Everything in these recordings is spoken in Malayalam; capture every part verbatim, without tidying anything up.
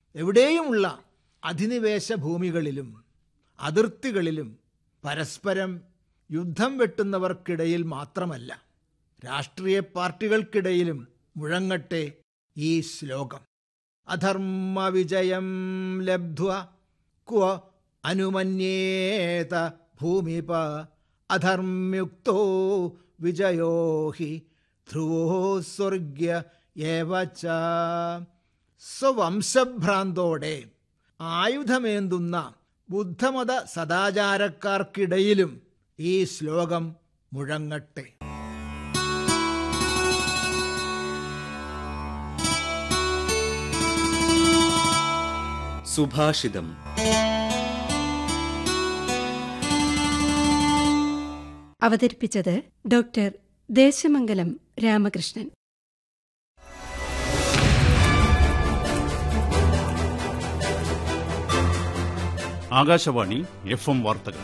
എവിടെയുമുള്ള അധിനിവേശ ഭൂമികളിലും അതിർത്തികളിലും പരസ്പരം യുദ്ധം വെട്ടുന്നവർക്കിടയിൽ മാത്രമല്ല, രാഷ്ട്രീയ പാർട്ടികൾക്കിടയിലും മുഴങ്ങട്ടെ ഈ ശ്ലോകം. അധർമ്മ വിജയം ലബ്ധ്വ ക്വ അനുമന്യേത ഭൂമിപ അധർമ്മ്യുക്തോ വിജയോ ഹി ധ്രുവോ സ്വർഗ്യ ഏവ ച. സ്വവംശഭ്രാന്തോടെ ആയുധമേന്തുന്ന ബുദ്ധമത സദാചാരക്കാർക്കിടയിലും ഈ ശ്ലോകം മുഴങ്ങട്ടെ. സുഭാഷിതം. അവതരിപ്പിച്ചത് doctor Desamangalam Ramakrishnan. Akashvani F M വാർത്തകൾ.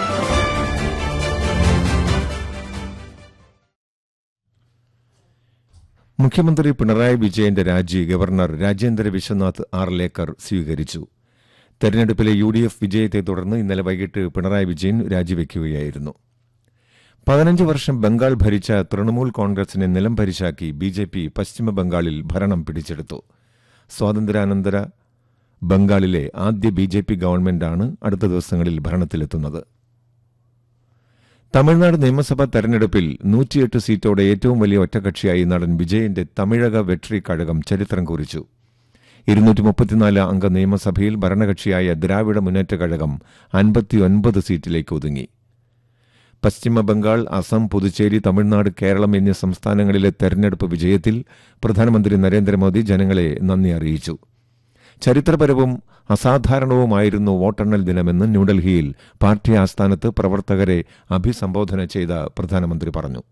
മുഖ്യമന്ത്രി പിണറായി വിജയന്റെ രാജി ഗവർണർ രാജേന്ദ്ര വിശ്വനാഥ് ആർലേക്കർ സ്വീകരിച്ചു. തെരഞ്ഞെടുപ്പിലെ യു ഡി എഫ് വിജയത്തെ തുടർന്ന് ഇന്നലെ വൈകിട്ട് പിണറായി വിജയൻ രാജിവെക്കുകയായിരുന്നു. പതിനഞ്ച് വർഷം ബംഗാൾ ഭരിച്ച തൃണമൂൽ കോൺഗ്രസിനെ നിലം പരിശാക്കി ബി ജെ പി പശ്ചിമബംഗാളിൽ ഭരണം പിടിച്ചെടുത്തു. സ്വാതന്ത്ര്യാനന്തര ബംഗാളിലെ ആദ്യ ബി ജെ പി ഗവൺമെന്റാണ് അടുത്ത ദിവസങ്ങളിൽ ഭരണത്തിലെത്തുന്നത്. തമിഴ്നാട് നിയമസഭാ തെരഞ്ഞെടുപ്പിൽ നൂറ്റിയെട്ട് സീറ്റോടെ ഏറ്റവും വലിയ ഒറ്റകക്ഷിയായി നടൻ വിജയന്റെ തമിഴക വെട്രി കഴകം ചരിത്രം കുറിച്ചു. ഇരുന്നൂറ്റി മുപ്പത്തിനാല് അംഗ നിയമസഭയിൽ ഭരണകക്ഷിയായ ദ്രാവിഡ മുന്നേറ്റ കഴകം അൻപത്തിയൊൻപത് സീറ്റിലേക്ക് ഒതുങ്ങി. പശ്ചിമബംഗാൾ, അസം, പുതുച്ചേരി, തമിഴ്നാട്, കേരളം എന്നീ സംസ്ഥാനങ്ങളിലെ തെരഞ്ഞെടുപ്പ് വിജയത്തിൽ പ്രധാനമന്ത്രി നരേന്ദ്രമോദി ജനങ്ങളെ നന്ദി അറിയിച്ചു. ചരിത്രപരവും അസാധാരണവുമായിരുന്നു വോട്ടെണ്ണൽ ദിനമെന്ന് ന്യൂഡൽഹിയിൽ പാർട്ടി ആസ്ഥാനത്ത് പ്രവർത്തകരെ അഭിസംബോധന ചെയ്ത പ്രധാനമന്ത്രി പറഞ്ഞു.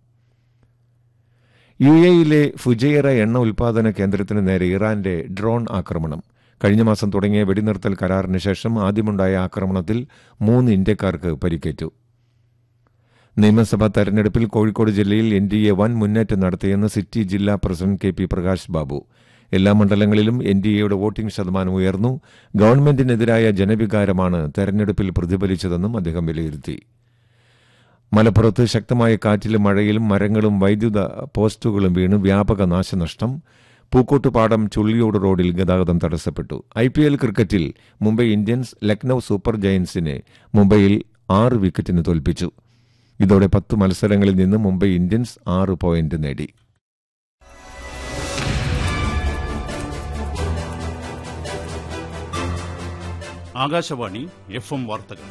യു എയിലെ ഫുജൈറ എണ്ണ ഉൽപാദന കേന്ദ്രത്തിന് നേരെ ഇറാന്റെ ഡ്രോൺ ആക്രമണം. കഴിഞ്ഞ മാസം തുടങ്ങിയ വെടിനിർത്തൽ കരാറിന് ശേഷം ആദ്യമുണ്ടായ ആക്രമണത്തിൽ മൂന്ന് ഇന്ത്യക്കാർക്ക് പരിക്കേറ്റു. നിയമസഭാ തെരഞ്ഞെടുപ്പിൽ കോഴിക്കോട് ജില്ലയിൽ എൻ ഡി എ വൻ മുന്നേറ്റം നടത്തിയെന്ന് സിറ്റി ജില്ലാ president K P Prakash Babu. എല്ലാ മണ്ഡലങ്ങളിലും എൻ ഡി എയുടെ വോട്ടിംഗ് ശതമാനം ഉയർന്നു. ഗവൺമെന്റിനെതിരായ ജനവികാരമാണ് തെരഞ്ഞെടുപ്പിൽ പ്രതിഫലിച്ചതെന്നും അദ്ദേഹം വിലയിരുത്തി. മലപ്പുറത്ത് ശക്തമായ കാറ്റിലും മഴയിലും മരങ്ങളും വൈദ്യുത പോസ്റ്റുകളും വീണ് വ്യാപക നാശനഷ്ടം. പൂക്കോട്ടുപാടം ചുള്ളിയോട് റോഡിൽ ഗതാഗതം തടസ്സപ്പെട്ടു. ഐ പി എൽ ക്രിക്കറ്റിൽ മുംബൈ ഇന്ത്യൻസ് ലക്നൌ സൂപ്പർ ജയന്റ്സിനെ മുംബൈയിൽ ആറ് വിക്കറ്റിന് തോൽപ്പിച്ചു. ഇതോടെ പത്ത് മത്സരങ്ങളിൽ നിന്ന് മുംബൈ ഇന്ത്യൻസ് ആറ് പോയിന്റ് നേടി. ആകാശവാണി എഫ് എം വാർത്തകൾ.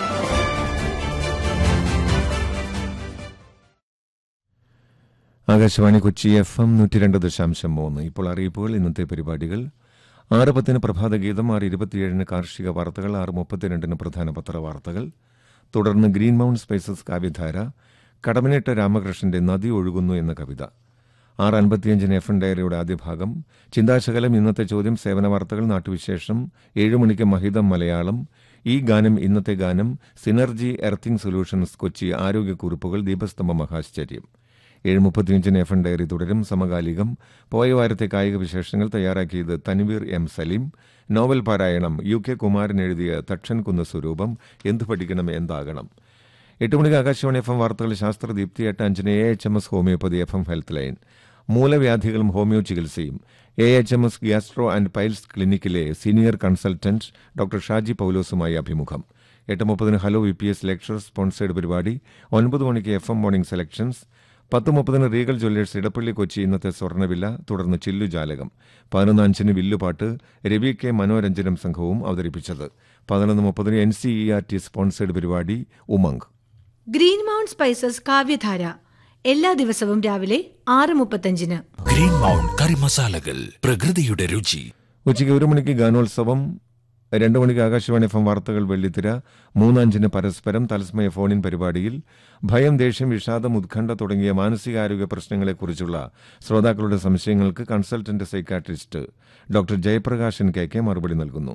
ആകാശവാണി കൊച്ചി എഫ് എം നൂറ്റി രണ്ട് ദശാംശം മൂന്ന്. ഇപ്പോൾ അറിയിപ്പുകൾ. ഇന്നത്തെ പരിപാടികൾ: ആറ് പത്തിന് പ്രഭാതഗീതം, ആറ് ഇരുപത്തിയേഴിന് കാർഷിക വാർത്തകൾ, ആറ് മുപ്പത്തിരണ്ടിന് പ്രധാന പത്രവാർത്തകൾ, തുടർന്ന് ഗ്രീൻ മൗണ്ട് സ്പൈസസ് കാവ്യധാര, കടമനിട്ട രാമകൃഷ്ണന്റെ നദി ഒഴുകുന്നു എന്ന കവിത, ആറ് അൻപത്തിയഞ്ചിന് എഫ് എൻ ഡയറിയുടെ ആദ്യ ഭാഗം, ചിന്താശകലം, ഇന്നത്തെ ചോദ്യം, സേവന വാർത്തകൾ, നാട്ടുവിശേഷം, ഏഴുമണിക്ക് മഹിതം മലയാളം, ഈ ഗാനം, ഇന്നത്തെ ഗാനം, സിനർജി എർത്തിംഗ് സൊല്യൂഷൻസ് കൊച്ചി, ആരോഗ്യക്കുറിപ്പുകൾ, ദീപസ്തംഭ മഹാശ്ചര്യം. ഏഴ് മുപ്പത്തിയഞ്ചിന് എഫ് എൻ ഡയറി തുടരും. സമകാലികം, പോയ വാരത്തെ കായിക വിശേഷങ്ങൾ തയ്യാറാക്കിയത് തൻവീർ എം സലീം. നോവൽ പാരായണം യു കെ കുമാരൻ എഴുതിയ തക്ഷൻ കുന്ന സ്വരൂപം, എന്തു പഠിക്കണം എന്താകണം. എട്ട് മണിക്ക് ആകാശവാണി എഫ് എം വാർത്തകൾ, ശാസ്ത്രദീപ്തി. എട്ട് അഞ്ചിന് A H M S homeopathy F M health line, മൂലവ്യാധികളും homeo ചികിത്സയും. A H M S gastro and piles ക്ലിനിക്കിലെ senior consultant doctor Shaji പൌലോസുമായി അഭിമുഖം. എട്ട് മുപ്പതിന് hello V P S lecture sponsored പരിപാടി. ഒൻപത് മണിക്ക് എഫ് എം മോർണിംഗ് സെലക്ഷൻസ്. പത്ത് മുപ്പതിന് റീഗൽ ജ്വല്ലേഴ്സ് ഇടപ്പള്ളി കൊച്ചി ഇന്നത്തെ സ്വർണ്ണവില, തുടർന്ന് ചില്ലുജാലകം. പതിനൊന്ന് അഞ്ചിന് വില്ലുപാട്ട് രവി കെ മനോരഞ്ജനം സംഘവും അവതരിപ്പിച്ചത്. പതിനൊന്ന് മുപ്പതിന് N C E R T sponsored പരിപാടി ഉമംഗ്. ഗ്രീൻ മൗണ്ട് സ്പൈസസ് കാവ്യധാര എല്ലാ ദിവസവും രാവിലെ ആറ് മുപ്പത്തഞ്ചിന്. ഗ്രീൻ മൗണ്ട് കറി മസാലകൾ, പ്രകൃതിയുടെ രുചി. ഉച്ചയ്ക്ക് ഒരു മണിക്ക് ഗാനോത്സവം, രണ്ടു മണിക്ക് ആകാശവാണി എഫ് എം വാർത്തകൾ വെള്ളിത്തിര, മൂന്നഞ്ചിന് പരസ്പരം തത്സമയ ഫോണിൻ പരിപാടിയിൽ ഭയം, ദേഷ്യം, വിഷാദം, ഉത്കണ്ഠ തുടങ്ങിയ മാനസികാരോഗ്യ പ്രശ്നങ്ങളെക്കുറിച്ചുള്ള ശ്രോതാക്കളുടെ സംശയങ്ങൾക്ക് consultant psychiatrist doctor Jayaprakashan K K മറുപടി നൽകുന്നു.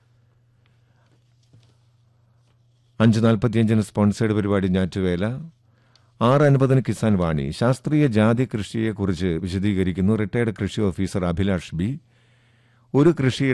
അഞ്ച് നാൽപ്പത്തിയഞ്ചിന് സ്പോൺസേഡ് പരിപാടി ഞാറ്റുവേല. ആറ് അൻപതിന് കിസാൻ വാണി, ശാസ്ത്രീയ ജാതി കൃഷിയെക്കുറിച്ച് വിശദീകരിക്കുന്നു റിട്ടയർഡ് കൃഷി ഓഫീസർ അഭിലാഷ് ബി. ഒരു കൃഷി